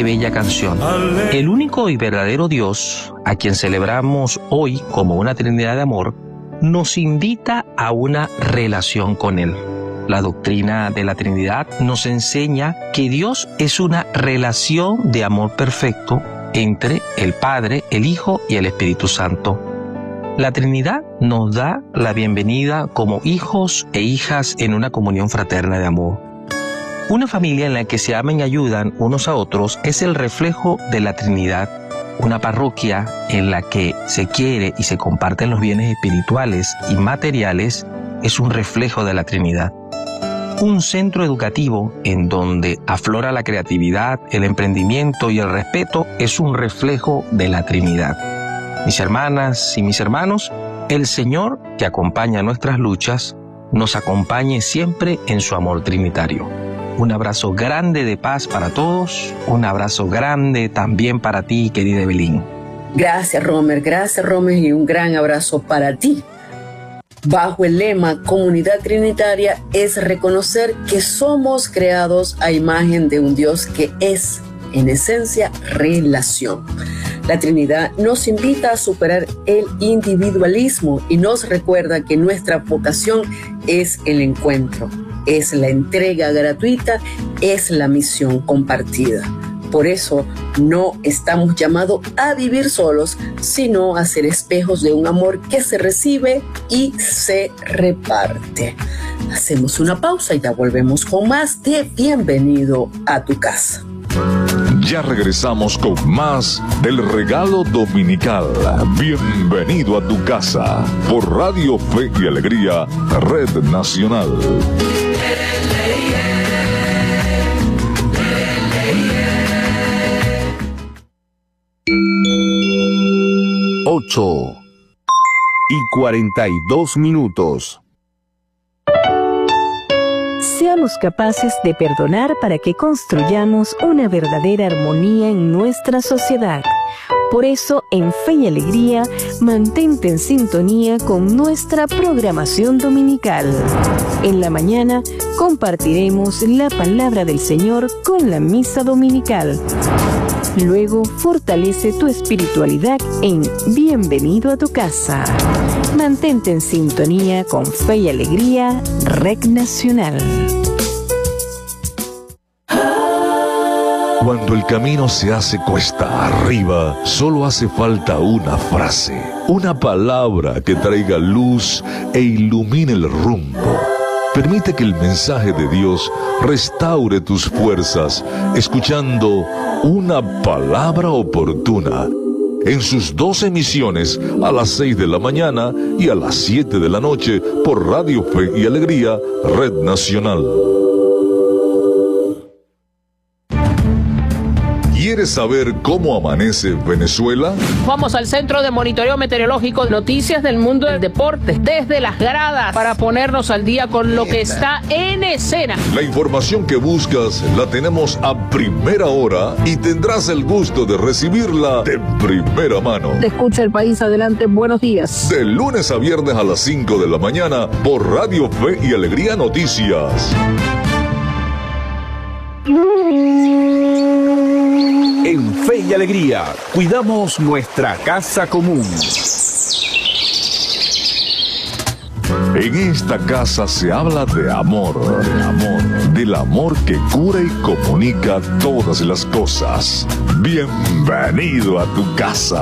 qué bella canción. El único y verdadero Dios, a quien celebramos hoy como una Trinidad de amor, nos invita a una relación con Él. La doctrina de la Trinidad nos enseña que Dios es una relación de amor perfecto entre el Padre, el Hijo y el Espíritu Santo. La Trinidad nos da la bienvenida como hijos e hijas en una comunión fraterna de amor. Una familia en la que se aman y ayudan unos a otros es el reflejo de la Trinidad. Una parroquia en la que se quiere y se comparten los bienes espirituales y materiales es un reflejo de la Trinidad. Un centro educativo en donde aflora la creatividad, el emprendimiento y el respeto es un reflejo de la Trinidad. Mis hermanas y mis hermanos, el Señor, que acompaña nuestras luchas, nos acompañe siempre en su amor trinitario. Un abrazo grande de paz para todos, un abrazo grande también para ti, querida Evelyn. Gracias, Romer, y un gran abrazo para ti. Bajo el lema Comunidad Trinitaria es reconocer que somos creados a imagen de un Dios que es, en esencia, relación. La Trinidad nos invita a superar el individualismo y nos recuerda que nuestra vocación es el encuentro, es la entrega gratuita, es la misión compartida. Por eso no estamos llamados a vivir solos, sino a ser espejos de un amor que se recibe y se reparte. Hacemos una pausa y ya volvemos con más de Bienvenido a tu casa. Ya regresamos con más del regalo dominical. Bienvenido a tu casa por Radio Fe y Alegría, Red Nacional. 8:42. Seamos capaces de perdonar para que construyamos una verdadera armonía en nuestra sociedad. Por eso, en Fe y Alegría, mantente en sintonía con nuestra programación dominical. En la mañana, compartiremos la palabra del Señor con la misa dominical. Luego, fortalece tu espiritualidad en Bienvenido a tu casa. Mantente en sintonía con Fe y Alegría, Red Nacional. Cuando el camino se hace cuesta arriba, solo hace falta una frase, una palabra que traiga luz e ilumine el rumbo. Permite que el mensaje de Dios restaure tus fuerzas, escuchando Una Palabra Oportuna, en sus 2 emisiones a las 6 de la mañana y a las 7 de la noche por Radio Fe y Alegría, Red Nacional. ¿Quieres saber cómo amanece Venezuela? Vamos al Centro de Monitoreo Meteorológico, noticias del mundo del deporte, desde las gradas, para ponernos al día con lo que está en escena. La información que buscas la tenemos a primera hora y tendrás el gusto de recibirla de primera mano. Te escucha el país, adelante, buenos días. De lunes a viernes a las 5 de la mañana por Radio Fe y Alegría Noticias. En Fe y Alegría, cuidamos nuestra casa común. En esta casa se habla de amor, del amor que cura y comunica todas las cosas. Bienvenido a tu casa.